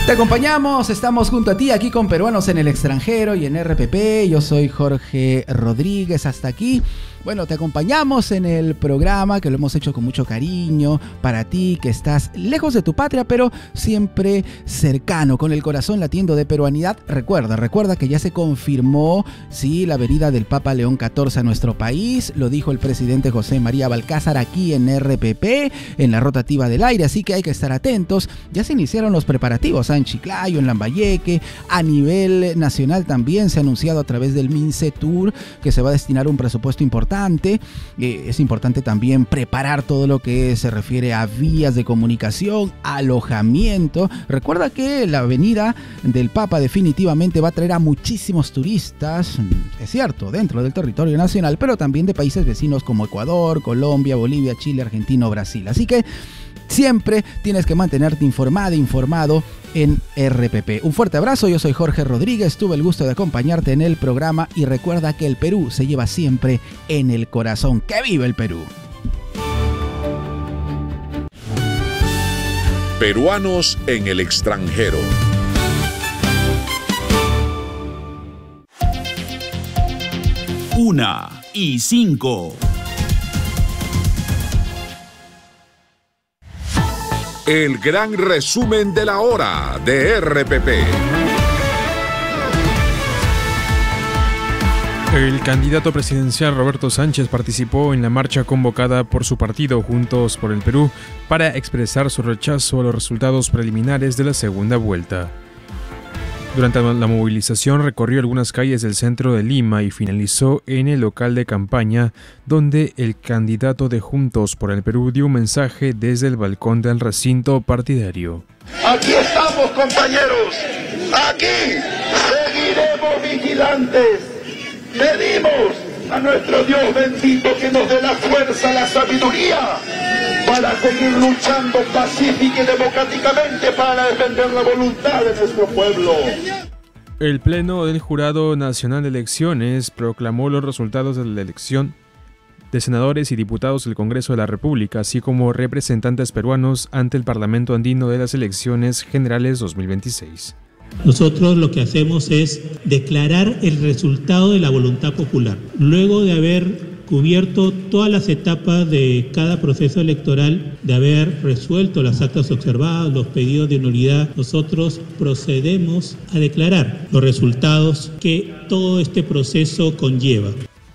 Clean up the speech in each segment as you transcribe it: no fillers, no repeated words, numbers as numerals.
Te acompañamos, estamos junto a ti aquí con Peruanos en el Extranjero y en RPP. Yo soy Jorge Rodríguez, hasta aquí. Bueno, te acompañamos en el programa que lo hemos hecho con mucho cariño para ti que estás lejos de tu patria, pero siempre cercano, con el corazón latiendo de peruanidad. Recuerda que ya se confirmó, sí, la venida del Papa León XIV a nuestro país. Lo dijo el presidente José María Balcázar aquí en RPP, en la rotativa del aire, así que hay que estar atentos. Ya se iniciaron los preparativos en Chiclayo, en Lambayeque. A nivel nacional también se ha anunciado a través del MINCETUR que se va a destinar un presupuesto importante. Es importante también preparar todo lo que se refiere a vías de comunicación, alojamiento. Recuerda que la venida del Papa definitivamente va a traer a muchísimos turistas, es cierto, dentro del territorio nacional, pero también de países vecinos como Ecuador, Colombia, Bolivia, Chile, Argentina o Brasil. Así que siempre tienes que mantenerte informado en RPP. Un fuerte abrazo, yo soy Jorge Rodríguez, tuve el gusto de acompañarte en el programa y recuerda que el Perú se lleva siempre en el corazón. ¡Que viva el Perú! Peruanos en el extranjero. Una y 5. El gran resumen de la hora de RPP. El candidato presidencial Roberto Sánchez participó en la marcha convocada por su partido Juntos por el Perú para expresar su rechazo a los resultados preliminares de la segunda vuelta. Durante la movilización recorrió algunas calles del centro de Lima y finalizó en el local de campaña, donde el candidato de Juntos por el Perú dio un mensaje desde el balcón del recinto partidario. Aquí estamos, compañeros. Aquí seguiremos vigilantes. Pedimos a nuestro Dios bendito que nos dé la fuerza, la sabiduría para seguir luchando pacífica y democráticamente para defender la voluntad de nuestro pueblo. El Pleno del Jurado Nacional de Elecciones proclamó los resultados de la elección de senadores y diputados del Congreso de la República, así como representantes peruanos ante el Parlamento Andino de las Elecciones Generales 2026. Nosotros lo que hacemos es declarar el resultado de la voluntad popular. Luego de haber cubierto todas las etapas de cada proceso electoral, de haber resuelto las actas observadas, los pedidos de nulidad, nosotros procedemos a declarar los resultados que todo este proceso conlleva.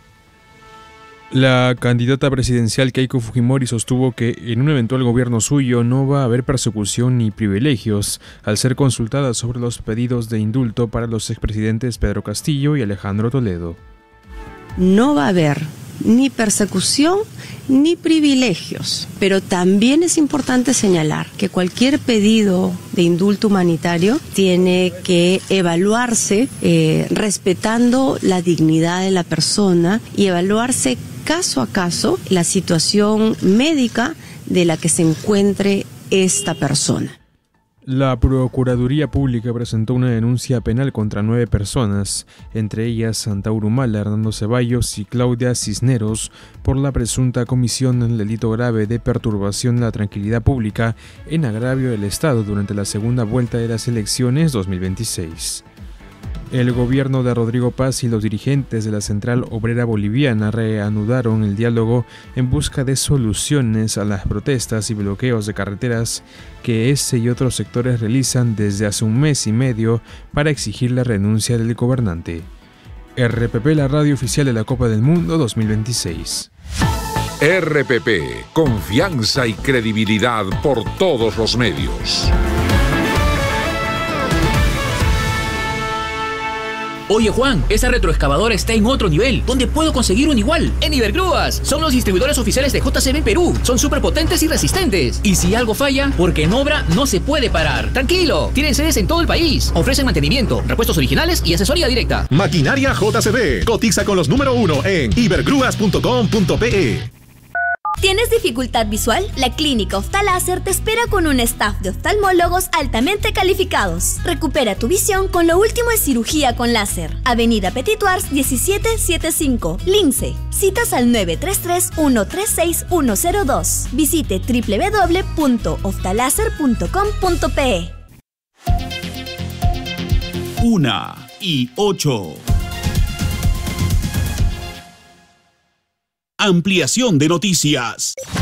La candidata presidencial Keiko Fujimori sostuvo que en un eventual gobierno suyo no va a haber persecución ni privilegios, al ser consultada sobre los pedidos de indulto para los expresidentes Pedro Castillo y Alejandro Toledo. No va a haber ni persecución ni privilegios, pero también es importante señalar que cualquier pedido de indulto humanitario tiene que evaluarse respetando la dignidad de la persona y evaluarse caso a caso la situación médica de la que se encuentre esta persona. La Procuraduría Pública presentó una denuncia penal contra 9 personas, entre ellas Santa Urumala, Hernando Ceballos y Claudia Cisneros, por la presunta comisión del delito grave de perturbación de la tranquilidad pública en agravio del Estado durante la segunda vuelta de las elecciones 2026. El gobierno de Rodrigo Paz y los dirigentes de la Central Obrera Boliviana reanudaron el diálogo en busca de soluciones a las protestas y bloqueos de carreteras que ese y otros sectores realizan desde hace un mes y medio para exigir la renuncia del gobernante. RPP, la radio oficial de la Copa del Mundo 2026. RPP, confianza y credibilidad por todos los medios. Oye Juan, esa retroexcavadora está en otro nivel. ¿Dónde puedo conseguir un igual? En Ibergrúas. Son los distribuidores oficiales de JCB Perú. Son súper potentes y resistentes. Y si algo falla, porque en obra no se puede parar. Tranquilo, tienen sedes en todo el país. Ofrecen mantenimiento, repuestos originales y asesoría directa. Maquinaria JCB. Cotiza con los número 1 en ibergrúas.com.pe. ¿Tienes dificultad visual? La Clínica Oftaláser te espera con un staff de oftalmólogos altamente calificados. Recupera tu visión con lo último en cirugía con láser. Avenida Petituars 1775, Lince. Citas al 933-136-102. Visite www.oftaláser.com.pe. 1:08. Ampliación de noticias.